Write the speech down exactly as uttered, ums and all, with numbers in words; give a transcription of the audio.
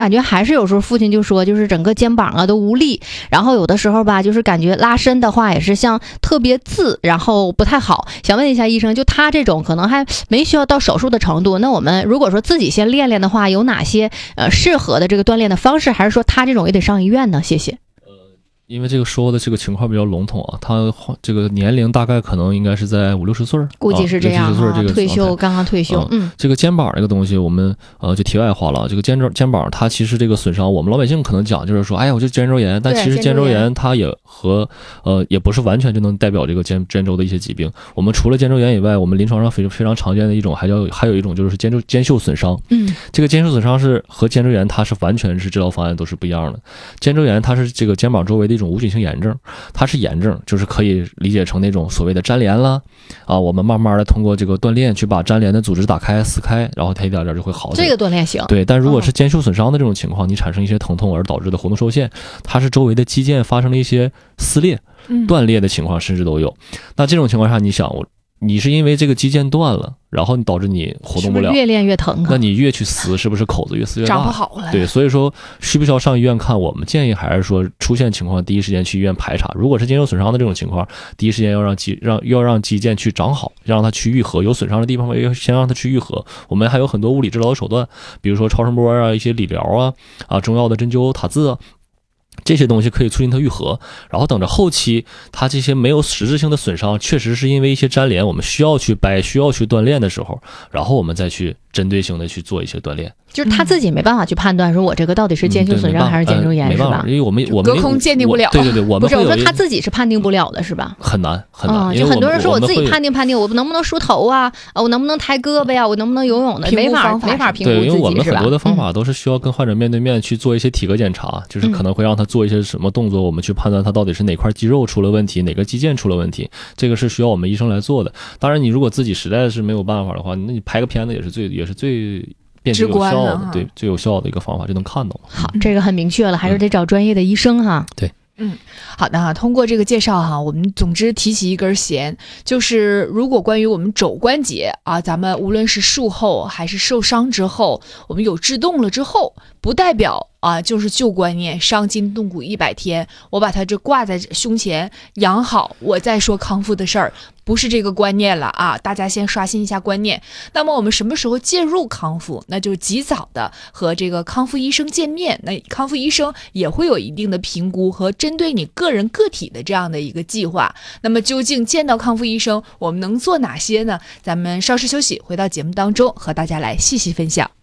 感觉还是有时候父亲就说，就是整个肩膀啊都无力，然后有的时候吧，就是感觉拉伸的话也是像特别刺，然后不太好。想问一下医生，就他这种可能还没需要到手术的程度，那我们如果说自己先练练的话，有哪些呃适合的这个锻炼的方式，还是说他这种也得上医院呢？谢谢。 因为这个说的这个情况比较笼统啊，他这个年龄大概可能应该是在五六十岁， 估计是这样、啊， 六七十岁这个退休刚刚退休。嗯， 嗯这个肩膀这个东西，我们呃就题外话了。这个肩周肩膀它其实这个损伤，我们老百姓可能讲就是说，哎呀，我就肩周炎，但其实肩周炎它也和呃也不是完全就能代表这个肩肩周的一些疾病。我们除了肩周炎以外，我们临床上非非常常见的一种，还叫还有一种就是肩周肩袖损伤。 嗯， 这个肩袖损伤是和肩周炎它是完全是治疗方案都是不一样的。肩周炎它是这个肩膀周围的一种无菌性炎症。它是炎症，就是可以理解成那种所谓的粘连啦，啊，我们慢慢的通过这个锻炼去把粘连的组织打开、撕开，然后它一点点就会好。 这个锻炼行。 对，但如果是肩袖损伤的这种情况，你产生一些疼痛而导致的活动受限，它是周围的肌腱发生了一些撕裂、断裂的情况，甚至都有。那这种情况下，你想我。你是因为这个肌腱断了，然后你导致你活动不了， 是不是越练越疼啊？ 那你越去撕，是不是口子越撕越大？ 长不好了。 对，所以说需不需要上医院看？我们建议还是说出现情况第一时间去医院排查。如果是肩袖损伤的这种情况，第一时间要让肌让要让肌腱去长好，让它去愈合。有损伤的地方要先让它去愈合。我们还有很多物理治疗的手段，比如说超声波啊、一些理疗啊、啊中药的针灸、塔字啊。这些东西可以促进它愈合，然后等着后期它这些没有实质性的损伤，确实是因为一些粘连，我们需要去掰、需要去锻炼的时候，然后我们再去针对性的去做一些锻炼。 就是他自己没办法去判断，说我这个到底是肩袖损伤还是肩周炎， 嗯、 是吧？ 因为我们我们隔空鉴定不了。 对对对，我们不是我说他自己是判定不了的，是吧？ 很难很难， 嗯、就很多人说我自己判定判定，我能不能梳头啊？我能不能抬胳膊呀、啊？我能不能游泳的？没法没法评估自己， 对，因为我们很多的方法嗯、 都是需要跟患者面对面去做一些体格检查，就是可能会让他做一些什么动作，我们去判断他到底是哪块肌肉出了问题，哪个肌腱出了问题，这个是需要我们医生来做的。当然，你如果自己实在是没有办法的话，那你拍个片子也是最也是最。变最有效的，对最有效的一个方法就能看到。 好，这个很明确了，还是得找专业的医生哈。 嗯、对， 嗯，好的哈。通过这个介绍哈，我们总之提起一根弦，就是如果关于我们肘关节啊，咱们无论是术后还是受伤之后，我们有制动了之后，不代表啊就是旧观念，伤筋动骨一百天，我把它这挂在胸前养好，我再说康复的事儿。不是这个观念了啊！大家先刷新一下观念。那么我们什么时候介入康复？那就及早的和这个康复医生见面。那康复医生也会有一定的评估和针对你个人个体的这样的一个计划。那么究竟见到康复医生，我们能做哪些呢？咱们稍事休息，回到节目当中和大家来细细分享。